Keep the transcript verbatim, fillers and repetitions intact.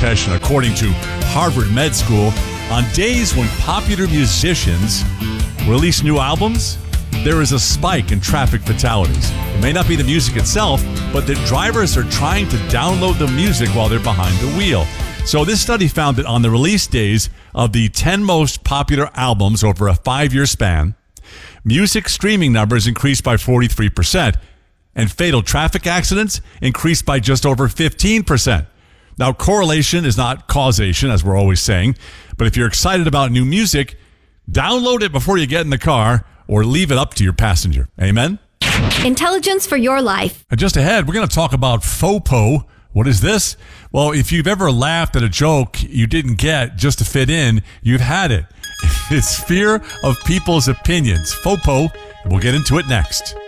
profession. According to Harvard Med School, on days when popular musicians release new albums, there is a spike in traffic fatalities. It may not be the music itself, but the drivers are trying to download the music while they're behind the wheel. So this study found that on the release days of the ten most popular albums over a five-year span, music streaming numbers increased by forty-three percent, and fatal traffic accidents increased by just over fifteen percent. Now, correlation is not causation, as we're always saying, but if you're excited about new music, download it before you get in the car or leave it up to your passenger. Amen? Intelligence for your life. And just ahead, we're going to talk about FOPO. What is this? Well, if you've ever laughed at a joke you didn't get just to fit in, you've had it. It's fear of people's opinions. FOPO. We'll get into it next.